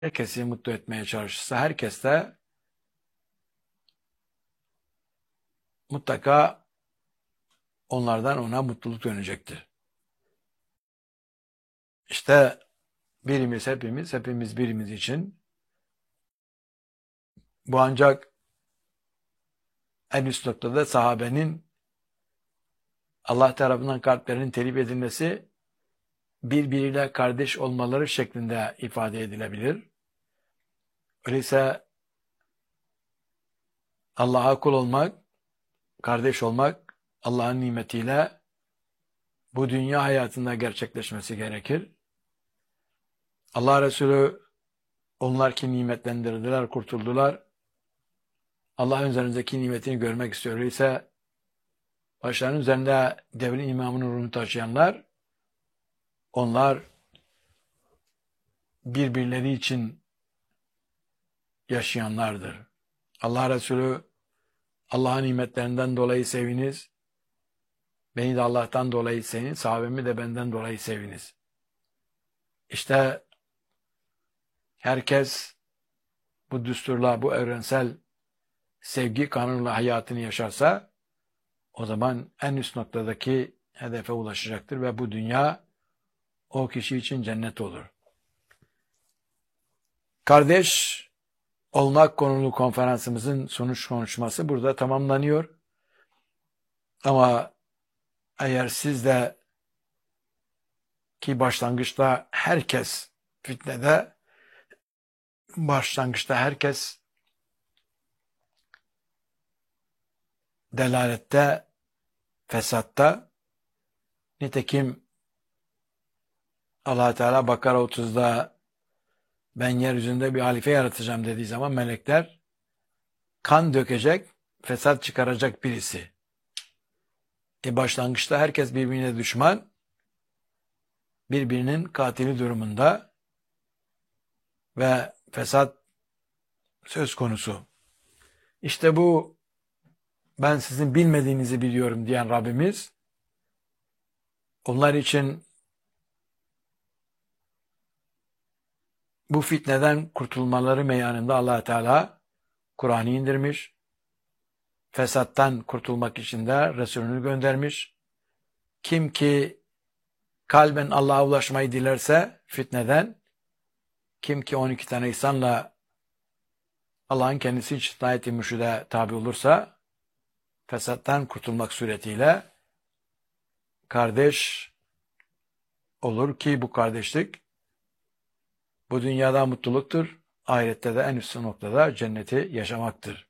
herkesi mutlu etmeye çalışırsa herkes de mutlaka onlardan ona mutluluk dönecektir. İşte hepimiz birimiz için bu ancak en üst noktada sahabenin Allah tarafından kalplerinin telif edilmesi, birbiriyle kardeş olmaları şeklinde ifade edilebilir. Öyleyse Allah'a kul olmak, kardeş olmak Allah'ın nimetiyle bu dünya hayatında gerçekleşmesi gerekir. Allah Resulü onlar ki nimetlendirdiler, kurtuldular. Allah'ın üzerindeki nimetini görmek istiyor. Öyleyse başlarının üzerinde devrin imamının ruhunu taşıyanlar, onlar birbirleri için yaşayanlardır. Allah Resulü Allah'ın nimetlerinden dolayı seviniz, beni de Allah'tan dolayı seviniz, sahabemi de benden dolayı seviniz. İşte herkes bu düsturla, bu evrensel sevgi kanunuyla hayatını yaşarsa, o zaman en üst noktadaki hedefe ulaşacaktır ve bu dünya o kişi için cennet olur. Kardeş olmak konulu konferansımızın sonuç konuşması burada tamamlanıyor. Ama eğer siz de ki başlangıçta herkes fitnede, başlangıçta herkes delalette, fesatta, nitekim Allah Teala Bakara 30'da ben yeryüzünde bir halife yaratacağım dediği zaman melekler kan dökecek, fesat çıkaracak birisi. Başlangıçta herkes birbirine düşman, birbirinin katili durumunda ve fesat söz konusu. İşte bu ben sizin bilmediğinizi biliyorum diyen Rabbimiz, onlar için bu fitneden kurtulmaları meyanında Allah Teala Kur'an'ı indirmiş, fesattan kurtulmak için de Resulünü göndermiş. Kim ki kalben Allah'a ulaşmayı dilerse fitneden, kim ki 12 tane ihsanla Allah'ın kendisi için ayet-i mürşide tabi olursa, fesattan kurtulmak suretiyle kardeş olur ki bu kardeşlik bu dünyada mutluluktur, ahirette de en üst noktada cenneti yaşamaktır.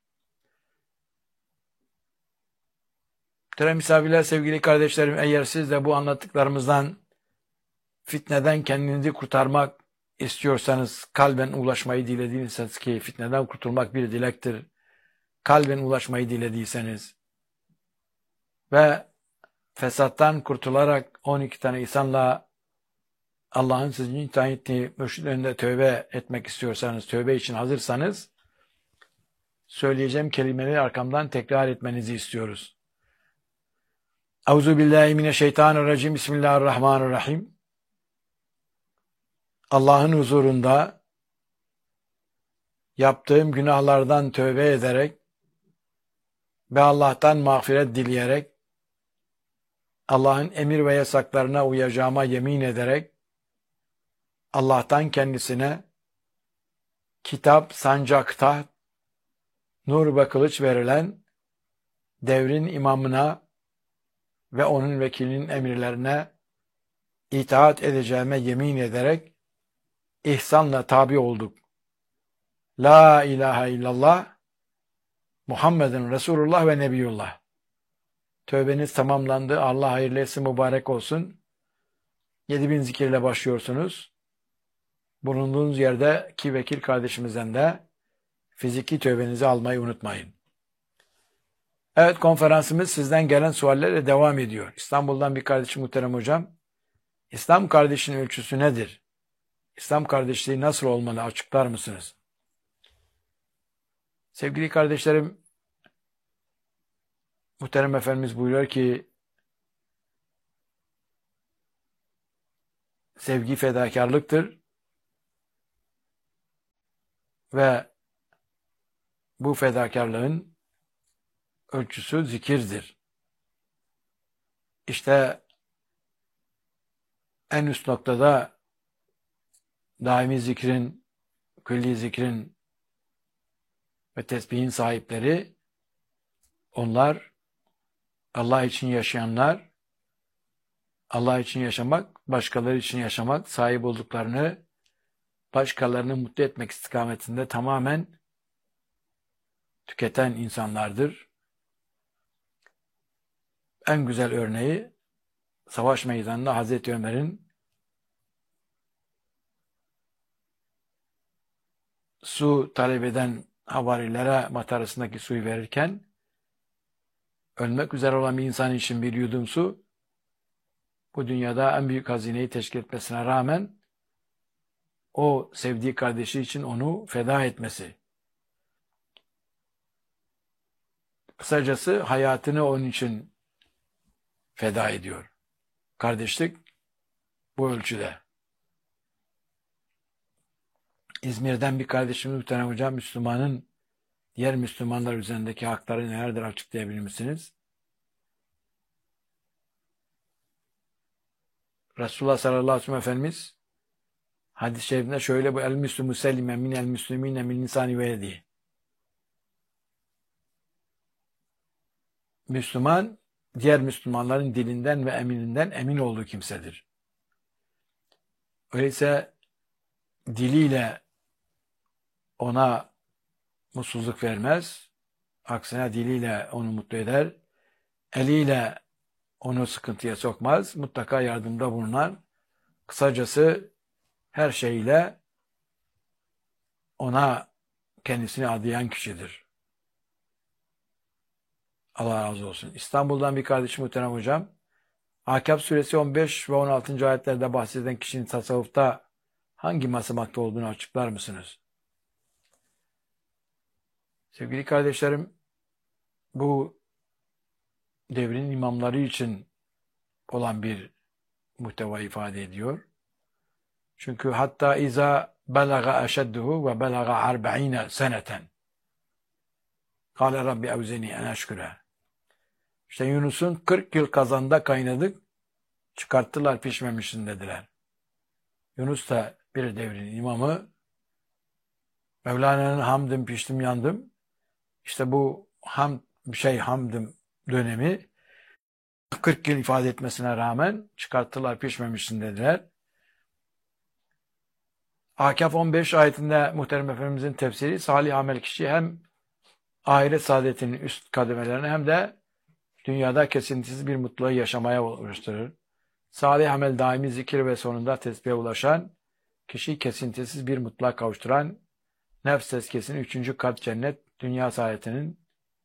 Muhterem misafirler, sevgili kardeşlerim, eğer siz de bu anlattıklarımızdan fitneden kendinizi kurtarmak istiyorsanız, kalben ulaşmayı dilediyseniz ki fitneden kurtulmak bir dilektir, kalben ulaşmayı dilediyseniz ve fesattan kurtularak 12 tane insanla Allah'ın sizin için tayin ettiği mürşid önünde tövbe etmek istiyorsanız, tövbe için hazırsanız, söyleyeceğim kelimeleri arkamdan tekrar etmenizi istiyoruz. Euzubillahimineşşeytanirracim. Bismillahirrahmanirrahim. Allah'ın huzurunda yaptığım günahlardan tövbe ederek ve Allah'tan mağfiret dileyerek, Allah'ın emir ve yasaklarına uyacağıma yemin ederek, Allah'tan kendisine kitap, sancak, taht, nur ve kılıç verilen devrin imamına ve onun vekilinin emirlerine itaat edeceğime yemin ederek ihsanla tabi olduk. La ilahe illallah, Muhammedun Resulullah ve Nebiyullah. Tövbeniz tamamlandı. Allah hayırlı etsin, mübarek olsun. 7000 zikirle başlıyorsunuz. Bulunduğunuz yerdeki vekil kardeşimizden de fiziki tövbenizi almayı unutmayın. Evet, konferansımız sizden gelen suallerle devam ediyor. İstanbul'dan bir kardeşim, muhterem hocam, İslam kardeşinin ölçüsü nedir? İslam kardeşliği nasıl olmalı? Açıklar mısınız? Sevgili kardeşlerim, muhterem Efendimiz buyuruyor ki, sevgi fedakarlıktır. Ve bu fedakarlığın ölçüsü zikirdir. İşte en üst noktada daimi zikrin, külli zikrin ve tesbihin sahipleri, onlar Allah için yaşayanlar, Allah için yaşamak, başkaları için yaşamak, sahip olduklarını başkalarını mutlu etmek istikametinde tamamen tüketen insanlardır. En güzel örneği savaş meydanında Hazreti Ömer'in su talep eden havarilere matarasındaki suyu verirken ölmek üzere olan bir insan için bir yudum su bu dünyada en büyük hazineyi teşkil etmesine rağmen o sevdiği kardeşi için onu feda etmesi. Kısacası hayatını onun için feda ediyor. Kardeşlik bu ölçüde. İzmir'den bir kardeşimiz muhterem hocam, Müslümanın diğer Müslümanlar üzerindeki hakları nelerdir açıklayabilir misiniz? Resulullah sallallahu aleyhi ve sellem Efendimiz hadis-i şerifinde şöyle bu el müslümü selime min el müslümine min lisani ve yedi. Müslüman diğer Müslümanların dilinden ve emininden emin olduğu kimsedir. Öyleyse diliyle ona mutsuzluk vermez. Aksine diliyle onu mutlu eder. Eliyle onu sıkıntıya sokmaz. Mutlaka yardımda bulunan, kısacası her şeyle ona kendisini adayan kişidir. Allah razı olsun. İstanbul'dan bir kardeşim muhterem hocam, Ahkâf suresi 15 ve 16. ayetlerde bahseden kişinin tasavvufta hangi basamakta olduğunu açıklar mısınız? Sevgili kardeşlerim, bu devrin imamları için olan bir muhteva ifade ediyor. Çünkü hatta iza belaga eşedduhu ve belaga 40 seneten kâle Rabbi evzeni en eşküre. İşte Yunus'un 40 yıl kazanda kaynadık, çıkarttılar pişmemişsin dediler. Yunus da bir devrin imamı. Mevlana'nın hamdım piştim yandım. İşte bu hamdım dönemi 40 yıl ifade etmesine rağmen çıkarttılar pişmemişsin dediler. Ahkâf 15 ayetinde muhterem Efendimizin tefsiri, salih amel kişi hem ahiret saadetinin üst kademelerini hem de dünyada kesintisiz bir mutluluğu yaşamaya ulaştırır. Salih amel daimi zikir ve sonunda tesbihe ulaşan, kişi kesintisiz bir mutluluğa kavuşturan, nefs tezkiyesinin 3. kat cennet, dünya saadetinin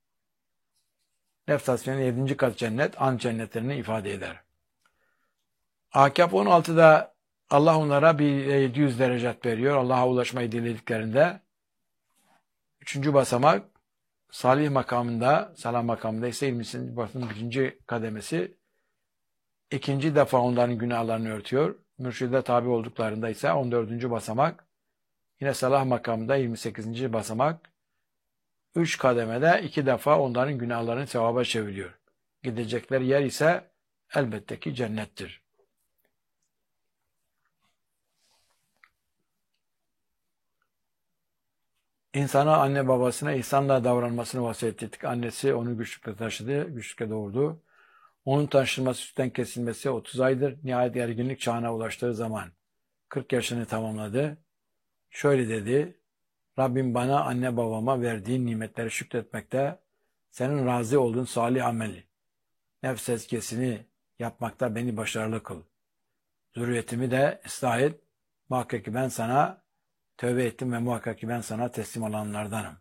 nefs tasfiyesinin 7. kat cennet, an cennetlerini ifade eder. Ahkâf 16'da Allah onlara bir 700 derecat veriyor. Allah'a ulaşmayı dilediklerinde 3. basamak salih makamında, salam makamında ise 20. basamın 1. kademesi 2. defa onların günahlarını örtüyor. Mürşide tabi olduklarında ise 14. basamak, yine salah makamında 28. basamak 3 kademede 2 defa onların günahlarını sevaba çeviriyor. Gidecekleri yer ise elbette ki cennettir. İnsana anne babasına ihsanla davranmasını vasiyet ettik. Annesi onu güçlükle taşıdı, güçlükle doğurdu. Onun taşınması sütten kesilmesi 30 aydır. Nihayet erginlik çağına ulaştığı zaman 40 yaşını tamamladı. Şöyle dedi: Rabbim bana anne babama verdiğin nimetleri şükretmekte, senin razı olduğun salih ameli, nefs tezkiyesini yapmakta beni başarılı kıl. Zürriyetimi de ıslah et. Muhakkak ki ben sana tövbe ettim ve muhakkak ki ben sana teslim olanlardanım.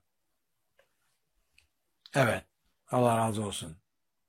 Evet, Allah razı olsun.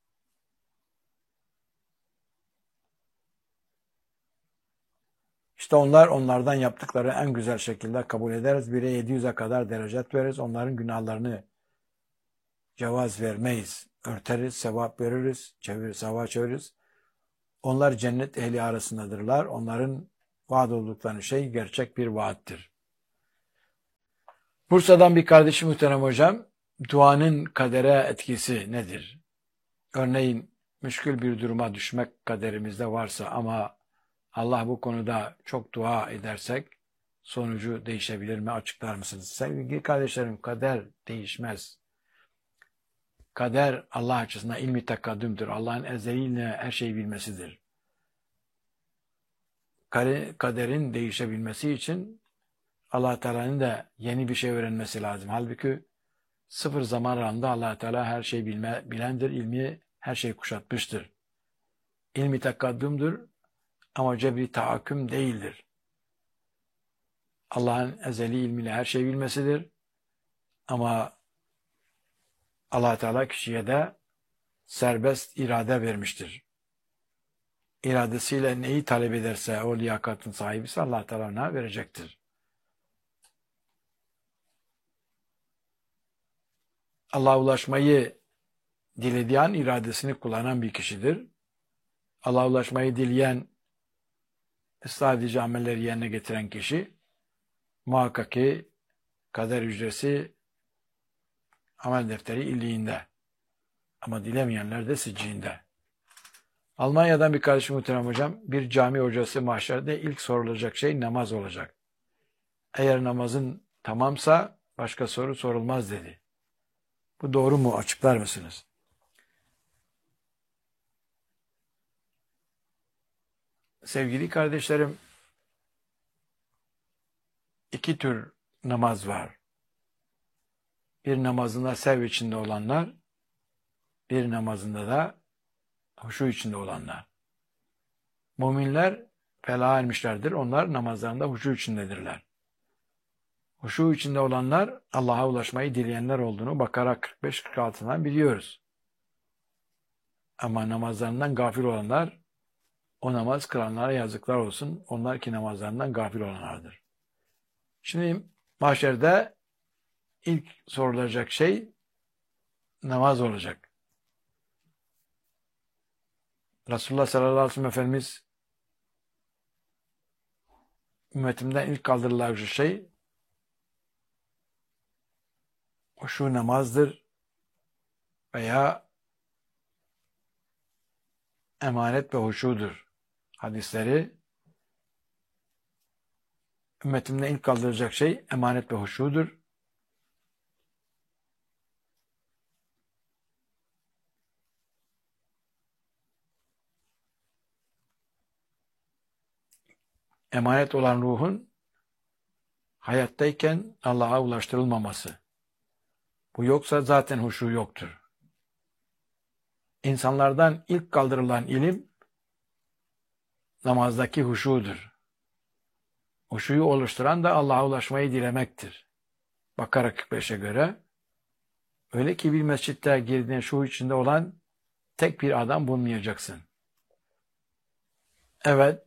İşte onlardan yaptıkları en güzel şekilde kabul ederiz. 1'e 700'e kadar derecet veririz. Onların günahlarını cevaz vermeyiz. Örteriz, sevap veririz, sevap çeviririz. Onlar cennet ehli arasındadırlar. Onların vaat oldukları şey gerçek bir vaattir. Bursa'dan bir kardeşim muhterem hocam, duanın kadere etkisi nedir? Örneğin müşkül bir duruma düşmek kaderimizde varsa ama Allah bu konuda çok dua edersek sonucu değişebilir mi? Açıklar mısınız? Sevgili kardeşlerim, kader değişmez. Kader Allah açısından ilmi takaddümdür. Allah'ın ezeliyle her şeyi bilmesidir. Kaderin değişebilmesi için Allah Teala'nın da yeni bir şey öğrenmesi lazım. Halbuki sıfır zaman aralığında Allah Teala her şeyi bilendir, ilmi her şeyi kuşatmıştır. İlmi takaddümdür ama cebri tahakküm değildir. Allah'ın ezeli ilmiyle her şeyi bilmesidir ama Allah Teala kişiye de serbest irade vermiştir. İradesiyle neyi talep ederse o liyakatın sahibisi Allah Teala ona verecektir. Allah'a ulaşmayı dilediği an iradesini kullanan bir kişidir. Allah'a ulaşmayı dileyen sadece amelleri yerine getiren kişi muhakkak ki kader ücresi amel defteri illiğinde. Ama dilemeyenler de sicciğinde. Almanya'dan bir kardeşim muhterem hocam, bir cami hocası mahşerde ilk sorulacak şey namaz olacak. Eğer namazın tamamsa başka soru sorulmaz dedi. Bu doğru mu? Açıklar mısınız? Sevgili kardeşlerim, iki tür namaz var. Bir namazında sev içinde olanlar, bir namazında da huşu içinde olanlar. Müminler felaha ermişlerdir. Onlar namazlarında huşu içindedirler. Huşu içinde olanlar Allah'a ulaşmayı dileyenler olduğunu Bakara 45-46'dan biliyoruz. Ama namazlarından gafil olanlar, o namaz kılanlara yazıklar olsun. Onlar ki namazlarından gafil olanlardır. Şimdi mahşerde ilk sorulacak şey namaz olacak. Resulullah sallallahu aleyhi ve sellem Efendimiz ümmetimden ilk kaldırılacak şey şu namazdır veya emanet ve huşudur. Hadisleri ümmetimden ilk kaldıracak şey emanet ve huşudur. Emanet olan ruhun hayattayken Allah'a ulaştırılmaması. Bu yoksa zaten huşu yoktur. İnsanlardan ilk kaldırılan ilim namazdaki huşudur. Huşuyu oluşturan da Allah'a ulaşmayı dilemektir. Bakara 45'e göre öyle ki bir mescitte girdiğin şu içinde olan tek bir adam bulmayacaksın. Evet,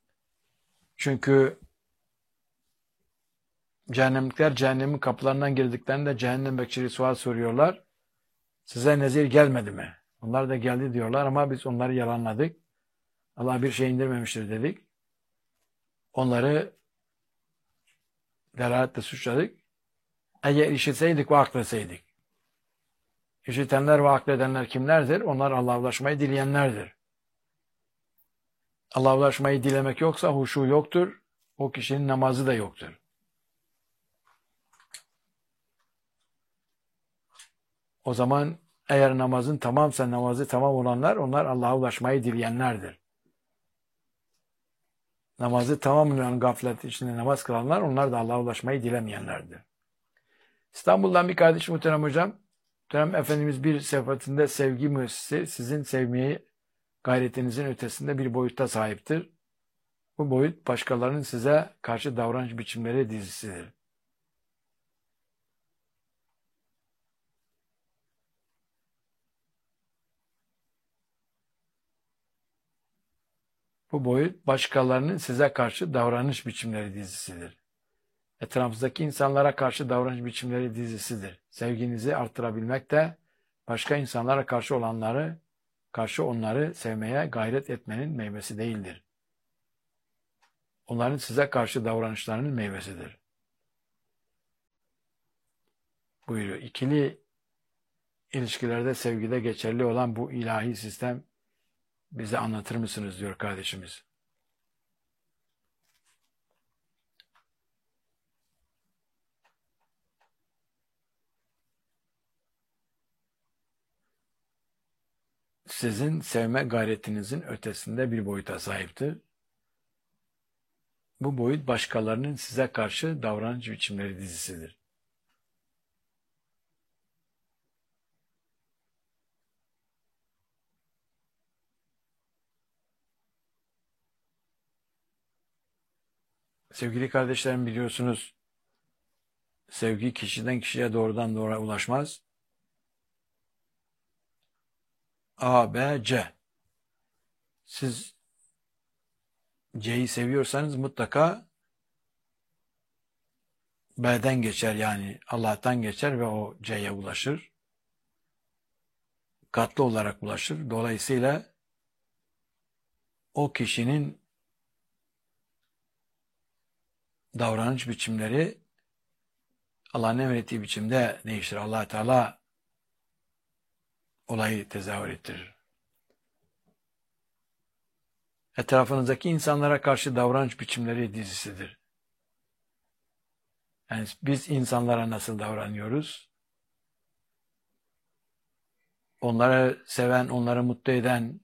çünkü cehennemlikler cehennemin kapılarından girdiklerinde cehennem bekçileri sual soruyorlar. Size nezir gelmedi mi? Onlar da geldi diyorlar ama biz onları yalanladık. Allah bir şey indirmemiştir dedik. Onları delaletle suçladık. Eğer işitseydik ve akletseydik. İşitenler ve akledenler kimlerdir? Onlar Allah'a ulaşmayı dileyenlerdir. Allah'a ulaşmayı dilemek yoksa huşu yoktur. O kişinin namazı da yoktur. O zaman eğer namazın tamamsa namazı tamam olanlar onlar Allah'a ulaşmayı dileyenlerdir. Namazı tamamlayan gaflet içinde namaz kılanlar onlar da Allah'a ulaşmayı dilemeyenlerdir. İstanbul'dan bir kardeşim muhterem hocam. Muhterem Efendimiz bir seferinde sevgi müessesi sizin sevmeyi gayretinizin ötesinde bir boyutta sahiptir. Bu boyut başkalarının size karşı davranış biçimleri dizisidir. Bu boyut başkalarının size karşı davranış biçimleri dizisidir. Etrafınızdaki insanlara karşı davranış biçimleri dizisidir. Sevginizi arttırabilmek de başka insanlara karşı onları sevmeye gayret etmenin meyvesi değildir. Onların size karşı davranışlarının meyvesidir. buyuruyor. İkili ilişkilerde, sevgide geçerli olan bu ilahi sistem bize anlatır mısınız diyor kardeşimiz. Sizin sevme gayretinizin ötesinde bir boyuta sahiptir. Bu boyut başkalarının size karşı davranış biçimleri dizisidir. Sevgili kardeşlerim, biliyorsunuz, sevgi kişiden kişiye doğrudan doğruya ulaşmaz. A, B, C. Siz C'yi seviyorsanız mutlaka B'den geçer, yani Allah'tan geçer ve o C'ye ulaşır. Katlı olarak ulaşır. Dolayısıyla o kişinin davranış biçimleri Allah'ın emrettiği biçimde değişir. Allah Teala olayı tezahür ettirir. Etrafınızdaki insanlara karşı davranış biçimleri dizisidir. Yani biz insanlara nasıl davranıyoruz? Onları seven, onları mutlu eden,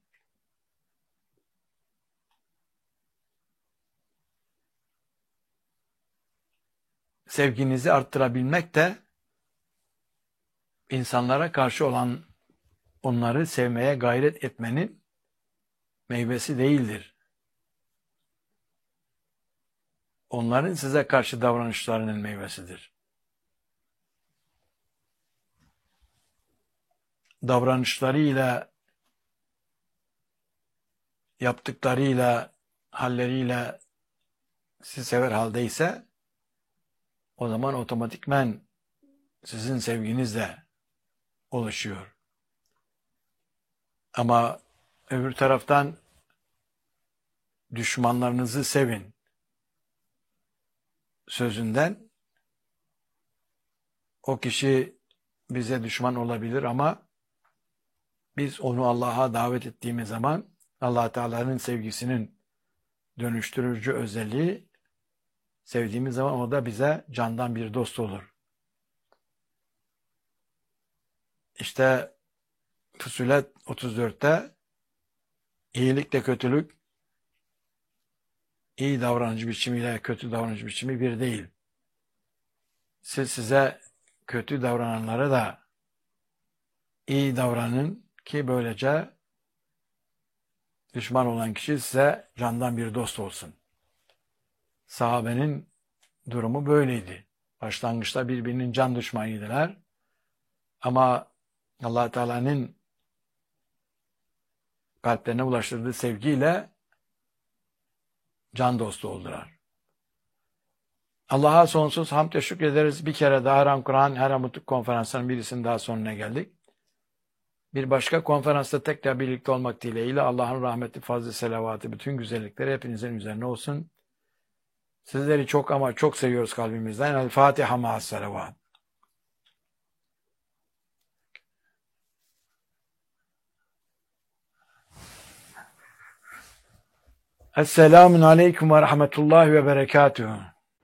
sevginizi arttırabilmek de insanlara karşı olan, onları sevmeye gayret etmenin meyvesi değildir. Onların size karşı davranışlarının meyvesidir. Davranışlarıyla, yaptıklarıyla, halleriyle sizi sever haldeyse, o zaman otomatikmen sizin sevginiz de oluşuyor. Ama öbür taraftan düşmanlarınızı sevin sözünden, o kişi bize düşman olabilir ama biz onu Allah'a davet ettiğimiz zaman Allah Teala'nın sevgisinin dönüştürücü özelliği, sevdiğimiz zaman o da bize candan bir dost olur. İşte Fussilet 34'te iyilikle kötülük, iyi davranış biçimiyle kötü davranış biçimi bir değil. Siz size kötü davrananlara da iyi davranın ki böylece düşman olan kişi size candan bir dost olsun. Sahabenin durumu böyleydi. Başlangıçta birbirinin can düşmanıydılar. Ama Allah Teala'nın kalplerine ulaştırdığı sevgiyle can dostu oldular. Allah'a sonsuz hamd ve şükrederiz. Bir kere daha Haram Kur'an Her Mutluluk Konferansı'nın birisinin daha sonuna geldik. Bir başka konferansta tekrar birlikte olmak dileğiyle Allah'ın rahmeti, fazlı, selavatı, bütün güzellikleri hepinizin üzerine olsun. Sizleri çok ama çok seviyoruz kalbimizden. El Fatiha ma'as selavat. Esselamun aleyküm ve rahmetullahi ve berekatuhu.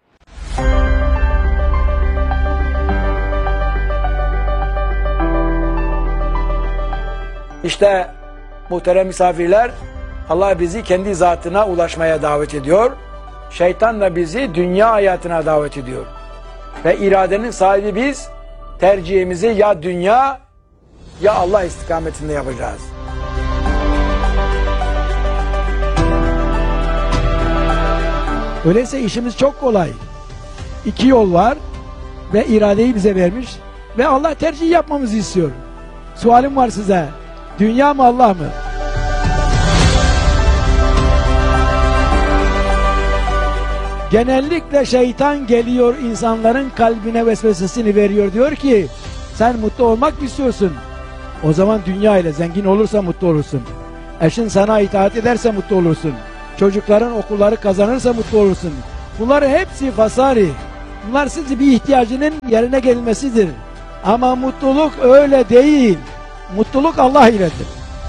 İşte muhterem misafirler, Allah bizi kendi zatına ulaşmaya davet ediyor. Şeytan da bizi dünya hayatına davet ediyor. Ve iradenin sahibi biz, tercihimizi ya dünya ya Allah istikametinde yapacağız. Öyleyse işimiz çok kolay. İki yol var ve iradeyi bize vermiş ve Allah tercih yapmamızı istiyor. Sualim var size. Dünya mı, Allah mı? Genellikle şeytan geliyor, insanların kalbine vesvesesini veriyor. Diyor ki sen mutlu olmak mı istiyorsun? O zaman dünya ile zengin olursa mutlu olursun. Eşin sana itaat ederse mutlu olursun. Çocukların okulları kazanırsa mutlu olursun. Bunlar hepsi fasari. Bunlar sizce bir ihtiyacının yerine gelmesidir. Ama mutluluk öyle değil. Mutluluk Allah iledir.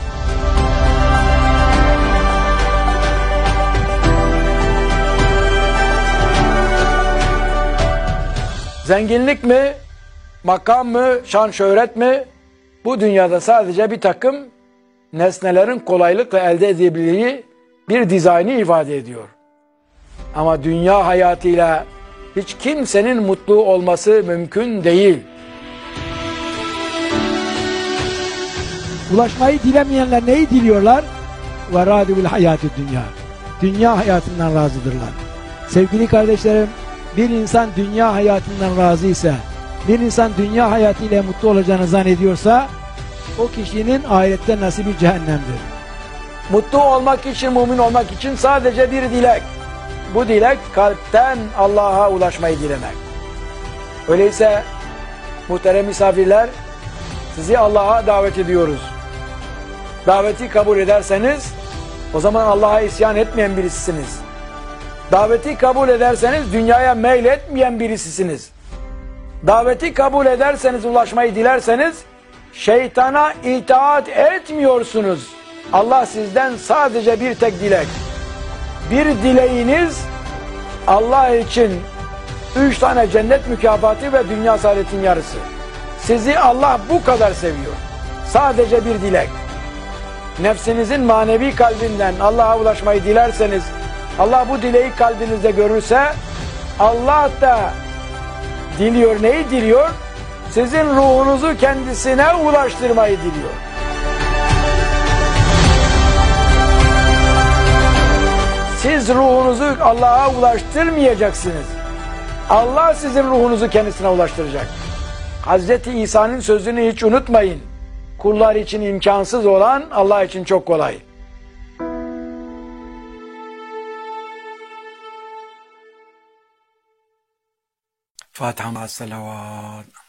Zenginlik mi, makam mı, şan şöhret mi? Bu dünyada sadece bir takım nesnelerin kolaylıkla elde edebildiği bir dizaynı ifade ediyor. Ama dünya hayatıyla hiç kimsenin mutlu olması mümkün değil. Ulaşmayı dilemeyenler neyi diliyorlar? وَرَادُ بِالْحَيَاتِ dünya. Dünya hayatından razıdırlar. Sevgili kardeşlerim, bir insan dünya hayatından razıysa, bir insan dünya hayatıyla mutlu olacağını zannediyorsa, o kişinin ahirette nasibi cehennemdir. Mutlu olmak için, mümin olmak için sadece bir dilek. Bu dilek kalpten Allah'a ulaşmayı dilemek. Öyleyse muhterem misafirler, sizi Allah'a davet ediyoruz. Daveti kabul ederseniz o zaman Allah'a isyan etmeyen birisisiniz. Daveti kabul ederseniz dünyaya meyletmeyen birisisiniz. Daveti kabul ederseniz, ulaşmayı dilerseniz şeytana itaat etmiyorsunuz. Allah sizden sadece bir tek dilek. Bir dileğiniz Allah için 3 tane cennet mükafatı ve dünya saadetin yarısı. Sizi Allah bu kadar seviyor. Sadece bir dilek. Nefsinizin manevi kalbinden Allah'a ulaşmayı dilerseniz, Allah bu dileği kalbinizde görürse, Allah da diliyor. Neyi diliyor? Sizin ruhunuzu kendisine ulaştırmayı diliyor. Siz ruhunuzu Allah'a ulaştırmayacaksınız. Allah sizin ruhunuzu kendisine ulaştıracak. Hazreti İsa'nın sözünü hiç unutmayın. Kullar için imkansız olan Allah için çok kolay. Fatiha ma'as salavat.